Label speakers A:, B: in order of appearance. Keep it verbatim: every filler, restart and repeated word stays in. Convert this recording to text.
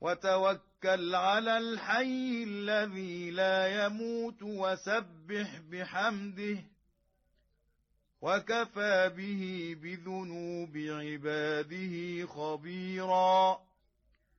A: وتوكل على الحي الذي لا يموت وسبح بحمده وكفى به بذنوب عباده خبيرا